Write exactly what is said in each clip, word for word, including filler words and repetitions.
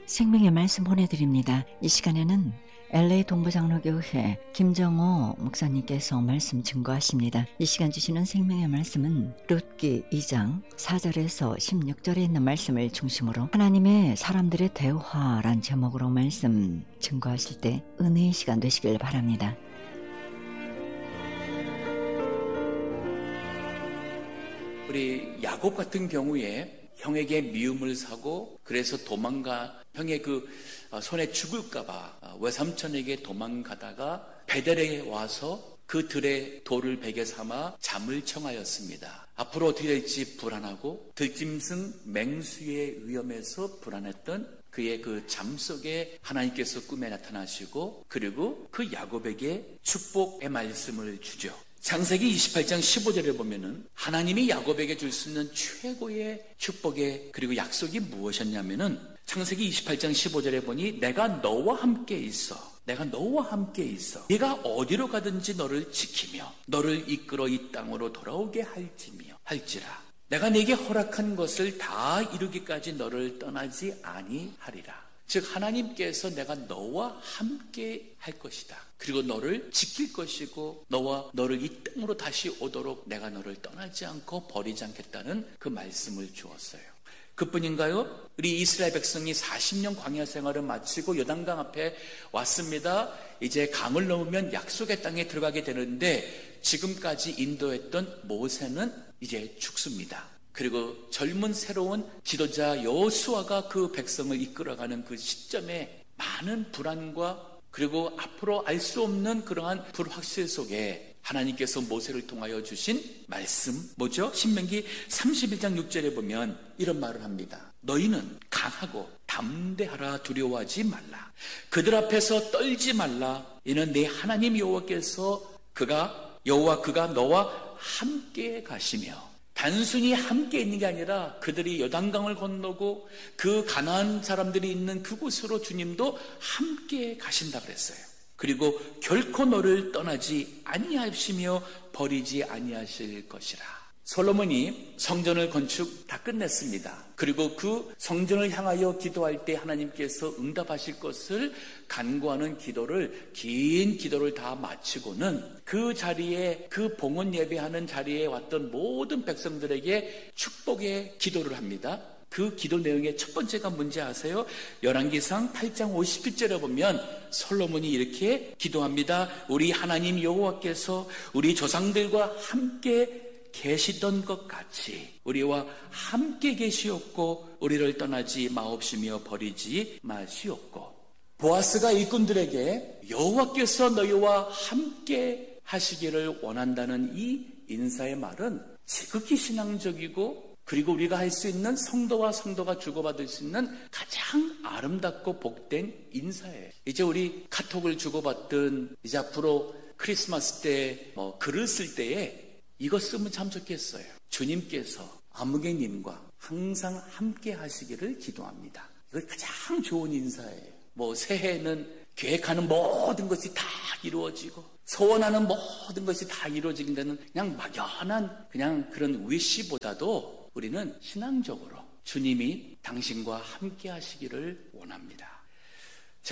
생명의 말씀 보내드립니다. 이 시간에는 엘에이 동부장로교회 김정호 목사님께서 말씀 증거하십니다. 이 시간 주시는 생명의 말씀은 룻기 이 장 사 절에서 십육 절에 있는 말씀을 중심으로 하나님의 사람들의 대화란 제목으로 말씀 증거하실 때 은혜의 시간 되시길 바랍니다. 우리 야곱 같은 경우에 형에게 미움을 사고 그래서 도망가 형의 그 손에 죽을까봐 외삼촌에게 도망가다가 베델에 와서 그 들에 돌을 베개 삼아 잠을 청하였습니다. 앞으로 어떻게 될지 불안하고 들짐승 맹수의 위험에서 불안했던 그의 그 잠 속에 하나님께서 꿈에 나타나시고 그리고 그 야곱에게 축복의 말씀을 주죠. 창세기 이십팔 장 십오 절에 보면은 하나님이 야곱에게 줄 수 있는 최고의 축복의 그리고 약속이 무엇이었냐면은 창세기 이십팔 장 십오 절에 보니 내가 너와 함께 있어. 내가 너와 함께 있어. 네가 어디로 가든지 너를 지키며 너를 이끌어 이 땅으로 돌아오게 할지며 할지라. 내가 네게 허락한 것을 다 이루기까지 너를 떠나지 아니하리라. 즉 하나님께서 내가 너와 함께 할 것이다. 그리고 너를 지킬 것이고 너와 너를 이 땅으로 다시 오도록 내가 너를 떠나지 않고 버리지 않겠다는 그 말씀을 주었어요. 그뿐인가요? 우리 이스라엘 백성이 사십 년 광야 생활을 마치고 요단강 앞에 왔습니다. 이제 강을 넘으면 약속의 땅에 들어가게 되는데 지금까지 인도했던 모세는 이제 죽습니다. 그리고 젊은 새로운 지도자 여호수아가 그 백성을 이끌어가는 그 시점에 많은 불안과 그리고 앞으로 알 수 없는 그러한 불확실 속에 하나님께서 모세를 통하여 주신 말씀 뭐죠? 신명기 삼십일 장 육 절에 보면 이런 말을 합니다. 너희는 강하고 담대하라. 두려워하지 말라. 그들 앞에서 떨지 말라. 이는 내 하나님 여호와께서 그가 여호와 그가 너와 함께 가시며 단순히 함께 있는 게 아니라 그들이 요단강을 건너고 그 가나안 사람들이 있는 그곳으로 주님도 함께 가신다 그랬어요. 그리고 결코 너를 떠나지 아니하시며 버리지 아니하실 것이라. 솔로몬이 성전을 건축 다 끝냈습니다. 그리고 그 성전을 향하여 기도할 때 하나님께서 응답하실 것을 간구하는 기도를 긴 기도를 다 마치고는 그 자리에 그 봉헌 예배하는 자리에 왔던 모든 백성들에게 축복의 기도를 합니다. 그 기도 내용의 첫 번째가 뭔지 아세요? 열왕기상 팔 장 오십칠 절에 보면 솔로몬이 이렇게 기도합니다. 우리 하나님 여호와께서 우리 조상들과 함께 계시던 것 같이 우리와 함께 계시옵고 우리를 떠나지 마옵시며 버리지 마시옵고. 보아스가 일꾼들에게 여호와께서 너희와 함께 하시기를 원한다는 이 인사의 말은 지극히 신앙적이고 그리고 우리가 할 수 있는 성도와 성도가 주고받을 수 있는 가장 아름답고 복된 인사예요. 이제 우리 카톡을 주고받든 이제 앞으로 크리스마스 때 뭐 글을 쓸 때에 이거 쓰면 참 좋겠어요. 주님께서 아무개님과 항상 함께 하시기를 기도합니다. 이거 가장 좋은 인사예요. 뭐 새해는 계획하는 모든 것이 다 이루어지고 소원하는 모든 것이 다 이루어진다는 그냥 막연한 그냥 그런 위시보다도 우리는 신앙적으로 주님이 당신과 함께 하시기를 원합니다. 자,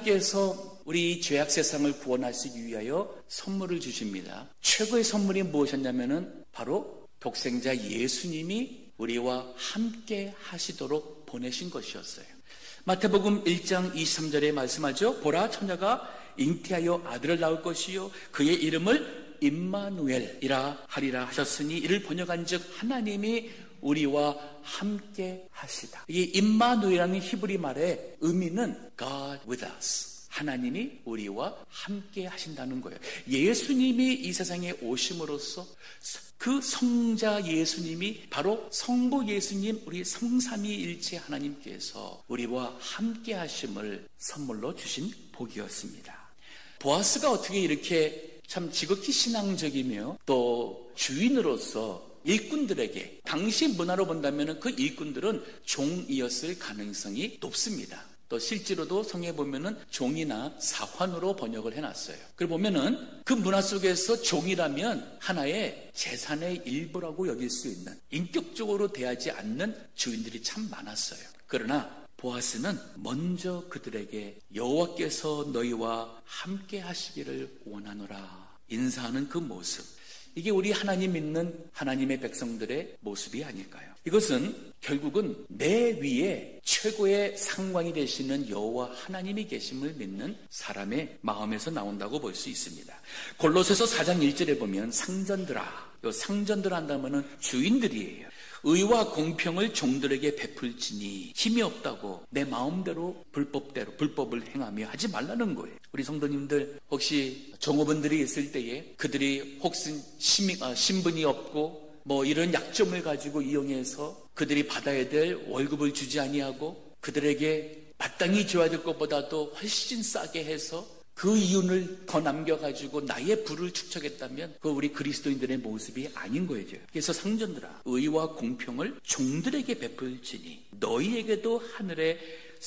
하나님께서 우리 죄악 세상을 구원하시기 위하여 선물을 주십니다. 최고의 선물이 무엇이었냐면은 바로 독생자 예수님이 우리와 함께 하시도록 보내신 것이었어요. 마태복음 일 장 이십삼 절에 말씀하죠. 보라 처녀가 잉태하여 아들을 낳을 것이요 그의 이름을 임마누엘이라 하리라 하셨으니 이를 번역한즉 하나님이 우리와 함께 하시다. 이 임마누엘이라는 히브리 말의 의미는 God with us. 하나님이 우리와 함께 하신다는 거예요. 예수님이 이 세상에 오심으로써 그 성자 예수님이 바로 성부 예수님 우리 성삼위일체 하나님께서 우리와 함께 하심을 선물로 주신 복이었습니다. 보아스가 어떻게 이렇게 참 지극히 신앙적이며 또 주인으로서 일꾼들에게 당시 문화로 본다면 그 일꾼들은 종이었을 가능성이 높습니다. 또 실제로도 성에 보면은 종이나 사환으로 번역을 해놨어요. 그리고 보면은 그 문화 속에서 종이라면 하나의 재산의 일부라고 여길 수 있는 인격적으로 대하지 않는 주인들이 참 많았어요. 그러나 보아스는 먼저 그들에게 여호와께서 너희와 함께 하시기를 원하노라 인사하는 그 모습, 이게 우리 하나님 믿는 하나님의 백성들의 모습이 아닐까요? 이것은 결국은 내 위에 최고의 상관이 되시는 여호와 하나님이 계심을 믿는 사람의 마음에서 나온다고 볼 수 있습니다. 골로새서 사 장 일 절에 보면 상전들아, 요 상전들 한다면은 주인들이에요. 의와 공평을 종들에게 베풀지니 힘이 없다고 내 마음대로 불법대로 불법을 행하며 하지 말라는 거예요. 우리 성도님들 혹시 종업원들이 있을 때에 그들이 혹시 심, 아, 신분이 없고 뭐 이런 약점을 가지고 이용해서 그들이 받아야 될 월급을 주지 아니하고 그들에게 마땅히 줘야 될 것보다도 훨씬 싸게 해서 그 이윤을 더 남겨가지고 나의 부를 축적했다면 그 우리 그리스도인들의 모습이 아닌 거예요. 그래서 상전들아, 의와 공평을 종들에게 베풀지니 너희에게도 하늘에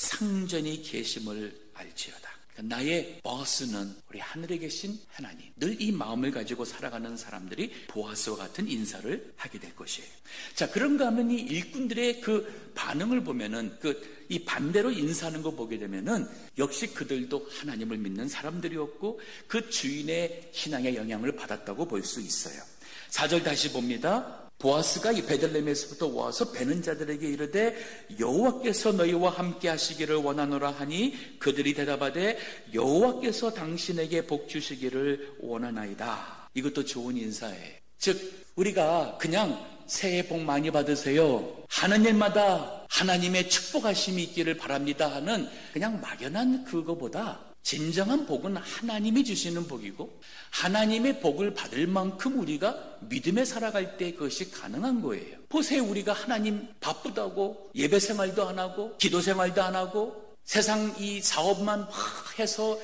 상전이 계심을 알지어다. 그러니까 나의 버스는 우리 하늘에 계신 하나님. 늘 이 마음을 가지고 살아가는 사람들이 보아스와 같은 인사를 하게 될 것이에요. 자, 그런가 하면 이 일꾼들의 그 반응을 보면은 그 이 반대로 인사하는 거 보게 되면은 역시 그들도 하나님을 믿는 사람들이었고 그 주인의 신앙의 영향을 받았다고 볼 수 있어요. 사 절 다시 봅니다. 보아스가 이 베들레헴에서부터 와서 베는 자들에게 이르되 여호와께서 너희와 함께 하시기를 원하노라 하니 그들이 대답하되 여호와께서 당신에게 복 주시기를 원하나이다. 이것도 좋은 인사예요. 즉 우리가 그냥 새해 복 많이 받으세요, 하는 일마다 하나님의 축복하심이 있기를 바랍니다 하는 그냥 막연한 그거보다 진정한 복은 하나님이 주시는 복이고 하나님의 복을 받을 만큼 우리가 믿음에 살아갈 때 그것이 가능한 거예요. 보세요, 우리가 하나님 바쁘다고 예배 생활도 안 하고 기도 생활도 안 하고 세상 이 사업만 막 해서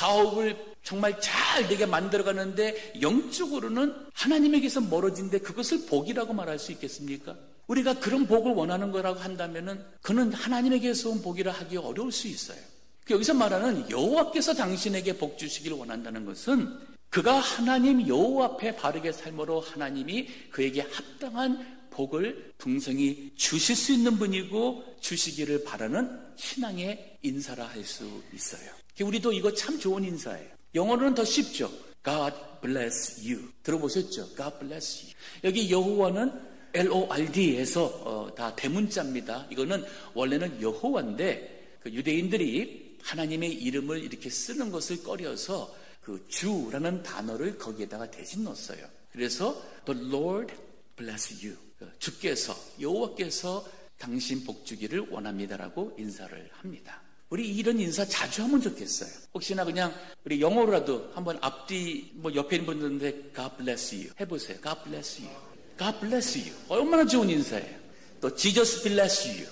사업을 정말 잘 되게 만들어가는데 영적으로는 하나님에게서 멀어진데 그것을 복이라고 말할 수 있겠습니까? 우리가 그런 복을 원하는 거라고 한다면은 그는 하나님에게서 온 복이라 하기 어려울 수 있어요. 여기서 말하는 여호와께서 당신에게 복 주시기를 원한다는 것은 그가 하나님 여호와 앞에 바르게 삶으로 하나님이 그에게 합당한 복을 풍성히 주실 수 있는 분이고 주시기를 바라는 신앙의 인사라 할 수 있어요. 우리도 이거 참 좋은 인사예요. 영어로는 더 쉽죠. God bless you. 들어보셨죠? God bless you. 여기 여호와는 엘 오 알 디에서 어, 다 대문자입니다. 이거는 원래는 여호와인데 그 유대인들이 하나님의 이름을 이렇게 쓰는 것을 꺼려서 그 주라는 단어를 거기에다가 대신 넣었어요. 그래서 The Lord bless you. 주께서, 여호와께서 당신 복 주기를 원합니다라고 인사를 합니다. 우리 이런 인사 자주 하면 좋겠어요. 혹시나 그냥 우리 영어로라도 한번 앞뒤 뭐 옆에 있는 분들한테 God bless you 해보세요. God bless you. God bless you. 얼마나 좋은 인사예요. 또 Jesus bless you.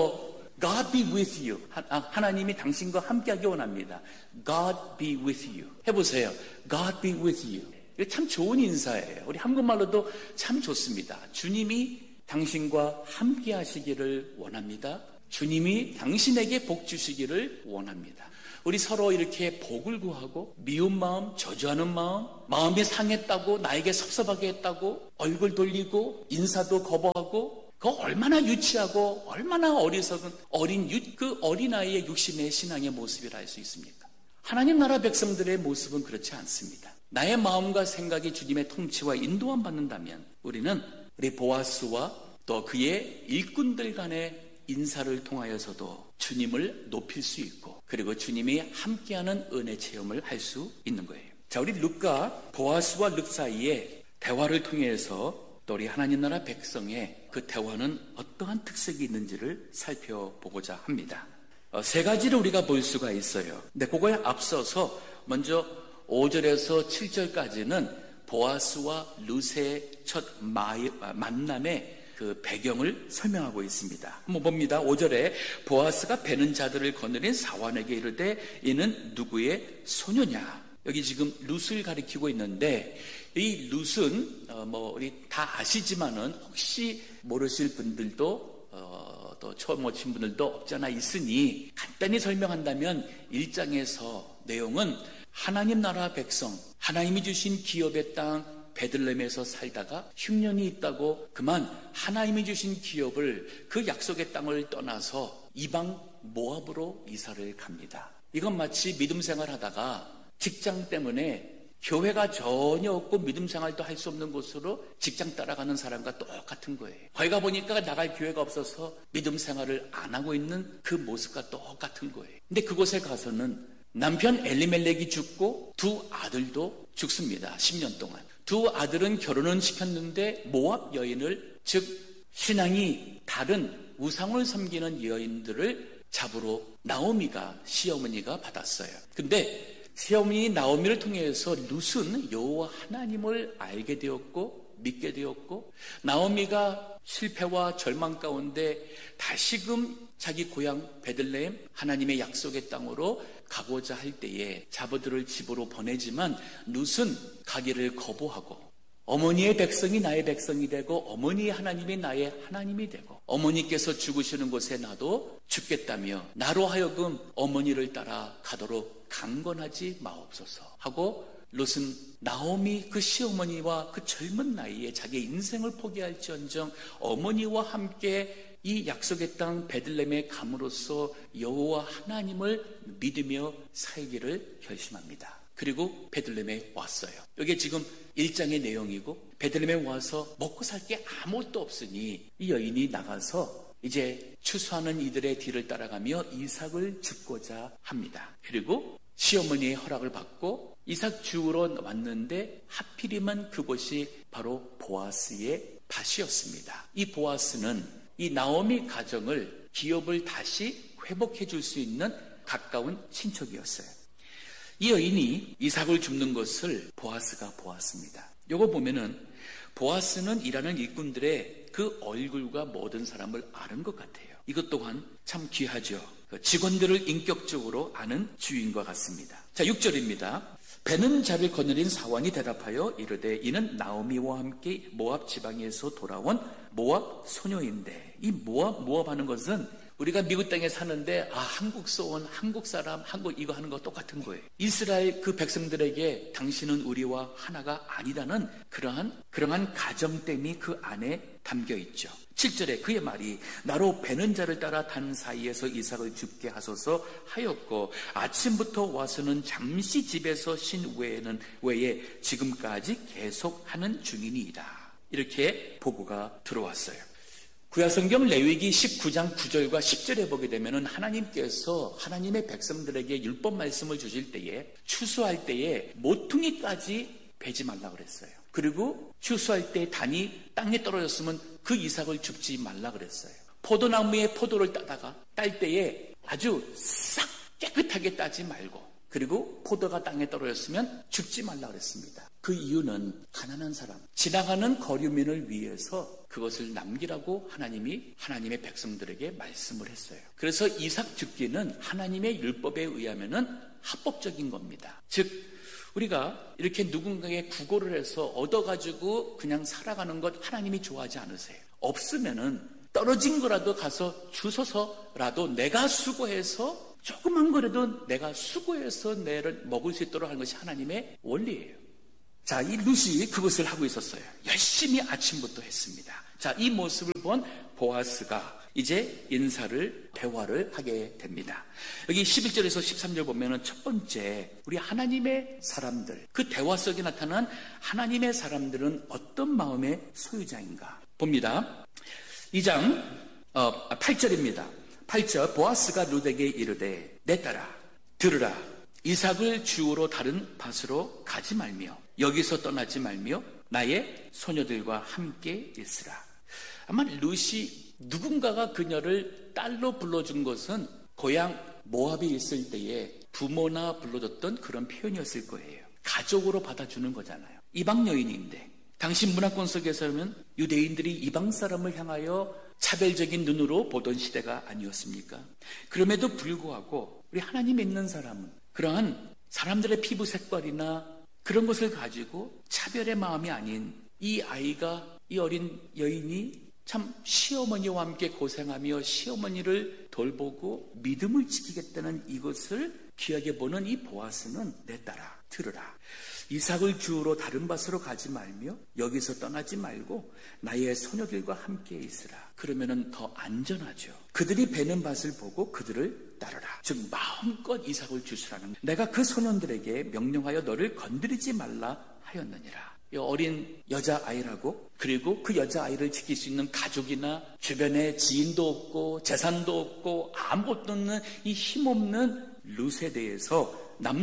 또 God be with you. 하나님이 당신과 함께하기 원합니다. God be with you. 해보세요. God be with you. 이게 참 좋은 인사예요. 우리 한국말로도 참 좋습니다. 주님이 당신과 함께하시기를 원합니다. 주님이 당신에게 복 주시기를 원합니다. 우리 서로 이렇게 복을 구하고 미운 마음, 저주하는 마음, 마음이 상했다고 나에게 섭섭하게 했다고 얼굴 돌리고 인사도 거부하고 그거 얼마나 유치하고 얼마나 어리석은 어린 유, 그 어린아이의 육신의 신앙의 모습이라 할 수 있습니까? 하나님 나라 백성들의 모습은 그렇지 않습니다. 나의 마음과 생각이 주님의 통치와 인도함 받는다면 우리는 우리 보아스와 또 그의 일꾼들 간의 인사를 통하여서도 주님을 높일 수 있고 그리고 주님이 함께하는 은혜 체험을 할 수 있는 거예요. 자, 우리 루카 보아스와 룻 사이에 대화를 통해서 또 우리 하나님 나라 백성의 그 대화는 어떠한 특색이 있는지를 살펴보고자 합니다. 어, 세 가지를 우리가 볼 수가 있어요. 근데 그거에 앞서서 먼저 오 절에서 칠 절까지는 보아스와 룻의 첫 마이, 만남의 그 배경을 설명하고 있습니다. 한번 봅니다. 오 절에 보아스가 베는 자들을 거느린 사환에게 이르되 이는 누구의 소녀냐? 여기 지금 룻을 가리키고 있는데 이 룻은 어 뭐 우리 다 아시지만은 혹시 모르실 분들도 어 또 처음 오신 분들도 없지 않아 있으니 간단히 설명한다면 일 장에서 내용은 하나님 나라 백성, 하나님이 주신 기업의 땅 베들레헴에서 살다가 흉년이 있다고 그만 하나님이 주신 기업을 그 약속의 땅을 떠나서 이방 모압으로 이사를 갑니다. 이건 마치 믿음 생활하다가 직장 때문에 교회가 전혀 없고 믿음 생활도 할 수 없는 곳으로 직장 따라가는 사람과 똑같은 거예요. 거기 가 보니까 나갈 교회가 없어서 믿음 생활을 안 하고 있는 그 모습과 똑같은 거예요. 근데 그곳에 가서는 남편 엘리멜렉이 죽고 두 아들도 죽습니다. 십 년 동안. 두 아들은 결혼은 시켰는데 모압 여인을, 즉 신앙이 다른 우상을 섬기는 여인들을 잡으러 나오미가, 시어머니가 받았어요. 근데 시어머니 나오미를 통해서 룻은 여호와 하나님을 알게 되었고 믿게 되었고, 나오미가 실패와 절망 가운데 다시금 자기 고향 베들레헴 하나님의 약속의 땅으로 가고자 할 때에 자부들을 집으로 보내지만 룻은 가기를 거부하고, 어머니의 백성이 나의 백성이 되고 어머니의 하나님이 나의 하나님이 되고, 어머니께서 죽으시는 곳에 나도 죽겠다며 나로 하여금 어머니를 따라 가도록 강권하지 마옵소서 하고, 롯은 나오미 그 시어머니와 그 젊은 나이에 자기 인생을 포기할지언정 어머니와 함께 이 약속의 땅 베들레헴에 감으로써 여호와 하나님을 믿으며 살기를 결심합니다. 그리고 베들레헴에 왔어요. 이게 지금 일 장의 내용이고, 베들레헴에 와서 먹고 살 게 아무것도 없으니 이 여인이 나가서 이제 추수하는 이들의 뒤를 따라가며 이삭을 줍고자 합니다. 그리고 시어머니의 허락을 받고 이삭 주우러 왔는데 하필이면 그곳이 바로 보아스의 밭이었습니다. 이 보아스는 이 나오미 가정을, 기업을 다시 회복해 줄 수 있는 가까운 친척이었어요. 이 여인이 이삭을 줍는 것을 보아스가 보았습니다. 요거 보면은 보아스는 일하는 일꾼들의 그 얼굴과 모든 사람을 아는 것 같아요. 이것 또한 참 귀하죠. 직원들을 인격적으로 아는 주인과 같습니다. 자, 육 절입니다. 배는 자를 거느린 사환이 대답하여 이르되 이는 나오미와 함께 모압 지방에서 돌아온 모압 소녀인데, 이 모압 모압 하는 것은 우리가 미국 땅에 사는데 아 한국서 온 한국 사람 한국 이거 하는 거 똑같은 거예요. 이스라엘 그 백성들에게 당신은 우리와 하나가 아니라는 그러한 그러한 가정됨이 그 안에 담겨 있죠. 칠 절에 그의 말이 나로 배는 자를 따라 단 사이에서 이삭을 줍게 하소서 하였고, 아침부터 와서는 잠시 집에서 쉰 외에는 외에 지금까지 계속하는 중이니이다. 이렇게 보고가 들어왔어요. 구약성경 레위기 십구 장 구 절과 십 절에 보게 되면 하나님께서 하나님의 백성들에게 율법 말씀을 주실 때에 추수할 때에 모퉁이까지 베지 말라고 그랬어요. 그리고 추수할 때 단이 땅에 떨어졌으면 그 이삭을 줍지 말라 그랬어요. 포도나무에 포도를 따다가 딸 때에 아주 싹 깨끗하게 따지 말고, 그리고 포도가 땅에 떨어졌으면 줍지 말라 그랬습니다. 그 이유는 가난한 사람, 지나가는 거류민을 위해서 그것을 남기라고 하나님이 하나님의 백성들에게 말씀을 했어요. 그래서 이삭 줍기는 하나님의 율법에 의하면은 합법적인 겁니다. 즉 우리가 이렇게 누군가에게 구걸을 해서 얻어가지고 그냥 살아가는 것 하나님이 좋아하지 않으세요. 없으면은 떨어진 거라도 가서 주워서라도 내가 수고해서 조그만 거라도 내가 수고해서 내를 먹을 수 있도록 하는 것이 하나님의 원리예요. 자, 이 룻이 그것을 하고 있었어요. 열심히 아침부터 했습니다. 자, 이 모습을 본 보아스가 이제 인사를, 대화를 하게 됩니다. 여기 십일 절에서 십삼 절 보면은 첫 번째, 우리 하나님의 사람들, 그 대화 속에 나타난 하나님의 사람들은 어떤 마음의 소유자인가 봅니다. 이 장 어, 팔 절입니다. 팔 절, 보아스가 룻에게 이르되 내 딸아 들으라, 이삭을 주우러 다른 밭으로 가지 말며 여기서 떠나지 말며 나의 소녀들과 함께 있으라. 아마 룻이 누군가가 그녀를 딸로 불러준 것은 고향 모압에 있을 때에 부모나 불러줬던 그런 표현이었을 거예요. 가족으로 받아주는 거잖아요. 이방 여인인데, 당시 문화권 속에서는 유대인들이 이방 사람을 향하여 차별적인 눈으로 보던 시대가 아니었습니까? 그럼에도 불구하고 우리 하나님 믿는 사람은 그러한 사람들의 피부 색깔이나 그런 것을 가지고 차별의 마음이 아닌 이 아이가, 이 어린 여인이 참 시어머니와 함께 고생하며 시어머니를 돌보고 믿음을 지키겠다는 이것을 귀하게 보는 이 보아스는 내 딸아 들으라. 이삭을 주우러 다른 밭으로 가지 말며 여기서 떠나지 말고 나의 소녀들과 함께 있으라. 그러면은 더 안전하죠. 그들이 베는 밭을 보고 그들을 따르라. 즉 마음껏 이삭을 주시라는, 내가 그 소년들에게 명령하여 너를 건드리지 말라 하였느니라. 이 어린 여자아이라고, 그리고 그 여자아이를 지킬 수 있는 가족이나 주변에 지인도 없고 재산도 없고 아무것도 없는 이 힘없는 룻에 대해서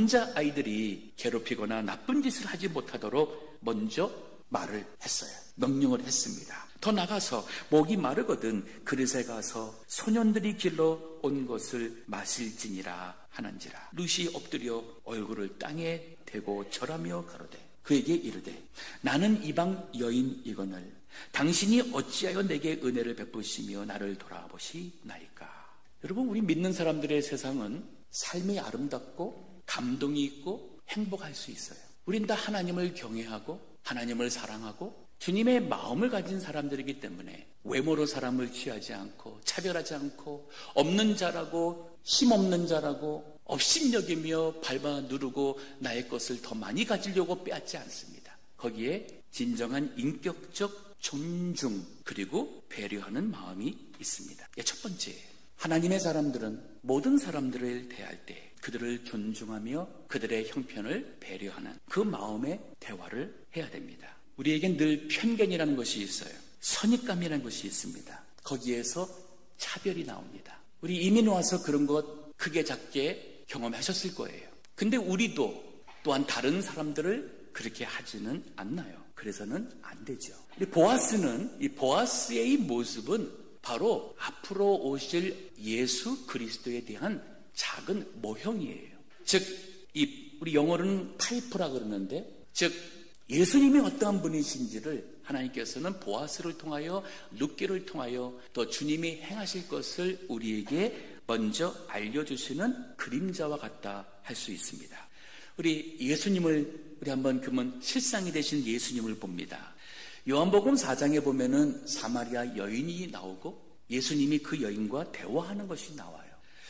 남자아이들이 괴롭히거나 나쁜 짓을 하지 못하도록 먼저 말을 했어요. 명령을 했습니다. 더 나가서 목이 마르거든 그릇에 가서 소년들이 길러 온 것을 마실지니라 하는지라. 룻이 엎드려 얼굴을 땅에 대고 절하며 가로되 그에게 이르되 나는 이방 여인이거늘 당신이 어찌하여 내게 은혜를 베푸시며 나를 돌아보시나이까. 여러분, 우리 믿는 사람들의 세상은 삶이 아름답고 감동이 있고 행복할 수 있어요. 우린 다 하나님을 경외하고 하나님을 사랑하고 주님의 마음을 가진 사람들이기 때문에 외모로 사람을 취하지 않고 차별하지 않고 없는 자라고 힘없는 자라고 업신여기며 밟아 누르고 나의 것을 더 많이 가지려고 빼앗지 않습니다. 거기에 진정한 인격적 존중 그리고 배려하는 마음이 있습니다. 첫 번째, 하나님의 사람들은 모든 사람들을 대할 때 그들을 존중하며 그들의 형편을 배려하는 그 마음의 대화를 해야 됩니다. 우리에겐 늘 편견이라는 것이 있어요. 선입감이라는 것이 있습니다. 거기에서 차별이 나옵니다. 우리 이민 와서 그런 것 크게 작게 경험하셨을 거예요. 근데 우리도 또한 다른 사람들을 그렇게 하지는 않나요? 그래서는 안 되죠. 보아스는, 이 보아스의 이 모습은 바로 앞으로 오실 예수 그리스도에 대한 작은 모형이에요. 즉, 이 우리 영어로는 타이프라 그러는데, 즉 예수님이 어떠한 분이신지를 하나님께서는 보아스를 통하여 룻기를 통하여 또 주님이 행하실 것을 우리에게 먼저 알려주시는 그림자와 같다 할 수 있습니다. 우리 예수님을 우리 한번 그러면 실상이 되신 예수님을 봅니다. 요한복음 사 장에 보면은 사마리아 여인이 나오고 예수님이 그 여인과 대화하는 것이 나와요.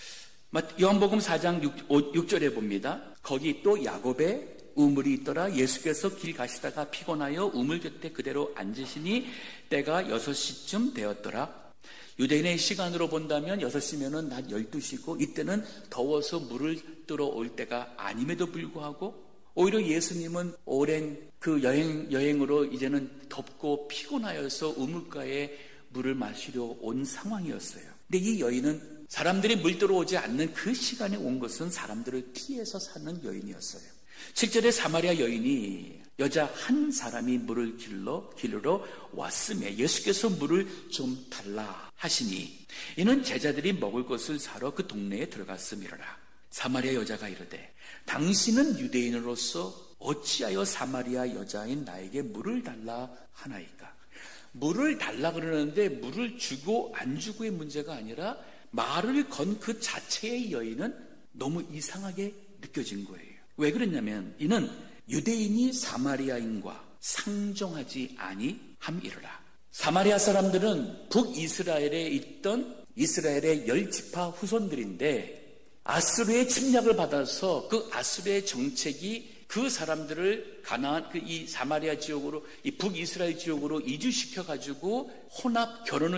요한복음 사 장 육 절에 봅니다. 거기 또 야곱의 우물이 있더라. 예수께서 길 가시다가 피곤하여 우물 곁에 그대로 앉으시니 때가 여섯 시쯤 되었더라. 유대인의 시간으로 본다면 여섯 시면은 낮 열두 시고 이때는 더워서 물을 뜨러 올 때가 아님에도 불구하고 오히려 예수님은 오랜 그 여행, 여행으로 이제는 덥고 피곤하여서 우물가에 물을 마시려 온 상황이었어요. 근데 이 여인은 사람들이 물 들어오지 않는 그 시간에 온 것은 사람들을 피해서 사는 여인이었어요. 칠 절에 사마리아 여인이 여자 한 사람이 물을 길러 길러 왔음에 예수께서 물을 좀 달라 하시니 이는 제자들이 먹을 것을 사러 그 동네에 들어갔음이로라. 사마리아 여자가 이르되 당신은 유대인으로서 어찌하여 사마리아 여자인 나에게 물을 달라 하나이까. 물을 달라 그러는데 물을 주고 안 주고의 문제가 아니라 말을 건 그 자체의 여인은 너무 이상하게 느껴진 거예요. 왜 그랬냐면 이는 유대인이 사마리아인과 상종하지 아니함이로라. 사마리아 사람들은 북이스라엘에 있던 이스라엘의 열 지파 후손들인데 아수르의 침략을 받아서 그 아수르의 정책이 그 사람들을 가나안 그 이 사마리아 지역으로 이 북이스라엘 지역으로 이주시켜 가지고 혼합 결혼을